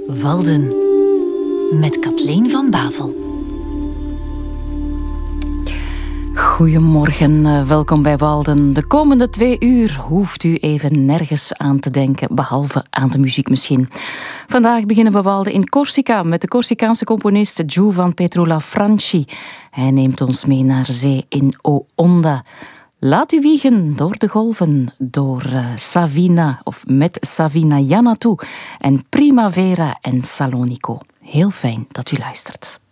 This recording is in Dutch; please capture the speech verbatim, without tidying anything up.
Walden met Kathleen van Bavel. Goedemorgen, welkom bij Walden. De komende twee uur hoeft u even nergens aan te denken, behalve aan de muziek misschien. Vandaag beginnen we Walden in Corsica met de Corsicaanse componist Giovan Petrula Franchi. Hij neemt ons mee naar zee in Onda. Laat u wiegen door de golven, door uh, Savina of met Savina Janatu en Primavera en Salonico. Heel fijn dat u luistert.